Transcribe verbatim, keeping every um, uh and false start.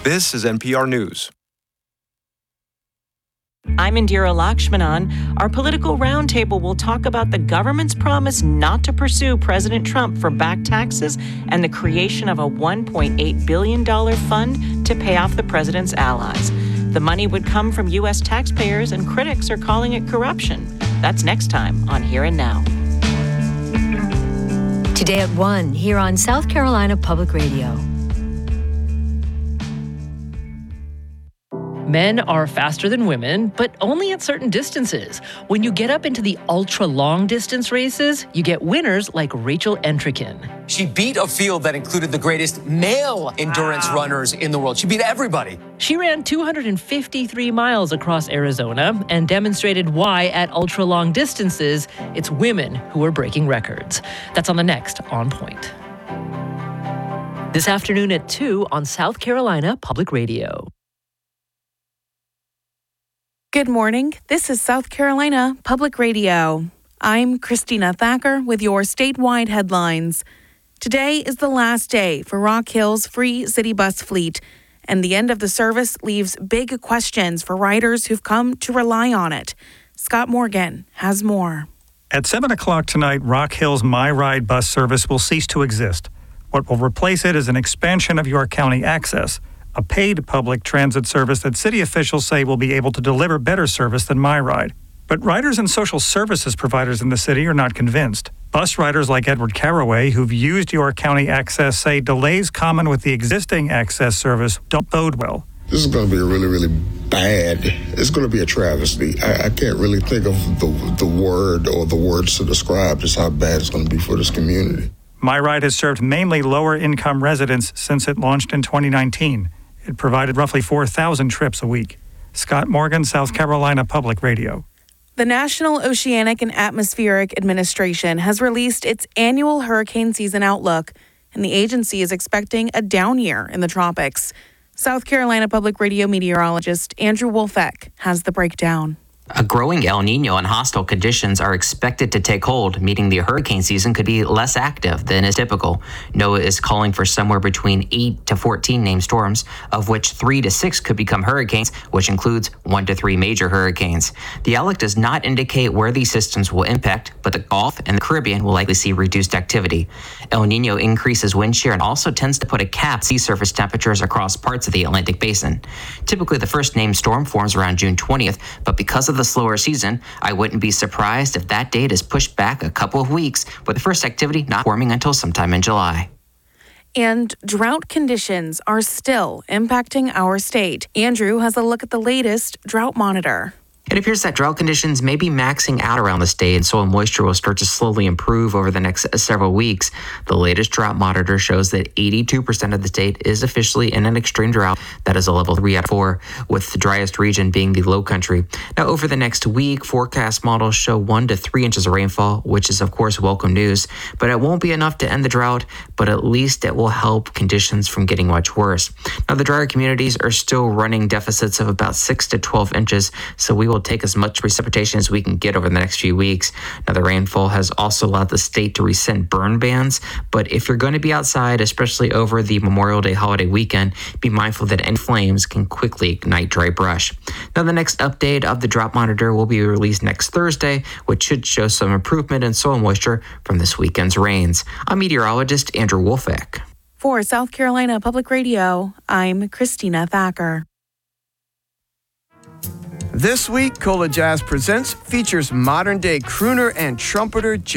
This is N P R News. I'm Indira Lakshmanan. Our political roundtable will talk about the government's promise not to pursue President Trump for back taxes and the creation of a one point eight billion dollars fund to pay off the president's allies. The money would come from U S taxpayers, and critics are calling it corruption. That's next time on Here and Now. Today at one, here on South Carolina Public Radio. Men are faster than women, but only at certain distances. When you get up into the ultra-long distance races, you get winners like Rachel Entrekin. She beat a field that included the greatest male endurance wow. runners in the world. She beat everybody. She ran two hundred fifty-three miles across Arizona and demonstrated why at ultra-long distances, it's women who are breaking records. That's on the next On Point. This afternoon at two on South Carolina Public Radio. Good morning. This is South Carolina Public Radio. I'm Christina Thacker with your statewide headlines. Today is the last day for Rock Hill's free city bus fleet, and the end of the service leaves big questions for riders who've come to rely on it. Scott Morgan has more. At seven o'clock tonight, Rock Hill's My Ride bus service will cease to exist. What will replace it is an expansion of York County Access, a paid public transit service that city officials say will be able to deliver better service than MyRide. But riders and social services providers in the city are not convinced. Bus riders like Edward Caraway, who've used York County Access, say delays common with the existing Access service don't bode well. This is going to be really, really bad. It's going to be a travesty. I, I can't really think of the, the word or the words to describe just how bad it's going to be for this community. MyRide has served mainly lower-income residents since it launched in twenty nineteen. It provided roughly four thousand trips a week. Scott Morgan, South Carolina Public Radio. The National Oceanic and Atmospheric Administration has released its annual hurricane season outlook, and the agency is expecting a down year in the tropics. South Carolina Public Radio meteorologist Andrew Wolfeck has the breakdown. A growing El Nino and hostile conditions are expected to take hold, meaning the hurricane season could be less active than is typical. NOAA is calling for somewhere between eight to fourteen named storms, of which three to six could become hurricanes, which includes one to three major hurricanes. The outlook does not indicate where these systems will impact, but the Gulf and the Caribbean will likely see reduced activity. El Nino increases wind shear and also tends to put a cap on sea surface temperatures across parts of the Atlantic Basin. Typically, the first named storm forms around June twentieth, but because of the slower season, I wouldn't be surprised if that date is pushed back a couple of weeks, with the first activity not forming until sometime in July. And drought conditions are still impacting our state. Andrew has a look at the latest drought monitor. It appears that drought conditions may be maxing out around the state, and soil moisture will start to slowly improve over the next several weeks. The latest drought monitor shows that eighty-two percent of the state is officially in an extreme drought. That is a level three out of four, with the driest region being the low country. Now, over the next week, forecast models show one to three inches of rainfall, which is, of course, welcome news. But it won't be enough to end the drought, but at least it will help conditions from getting much worse. Now, the drier communities are still running deficits of about six to twelve inches, so we will take as much precipitation as we can get over the next few weeks. Now, the rainfall has also allowed the state to rescind burn bans, but if you're going to be outside, especially over the Memorial Day holiday weekend, be mindful that any flames can quickly ignite dry brush. Now, the next update of the drought monitor will be released next Thursday, which should show some improvement in soil moisture from this weekend's rains. I'm meteorologist Andrew Wolfeck. For South Carolina Public Radio, I'm Christina Thacker. This week, Cola Jazz Presents features modern-day crooner and trumpeter